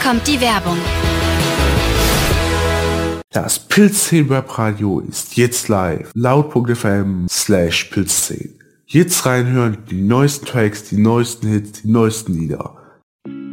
kommt die Werbung. Das Pilz10 Webradio ist jetzt live. Laut.fm/Pilz10. Jetzt reinhören, die neuesten Tracks, die neuesten Hits, die neuesten Lieder.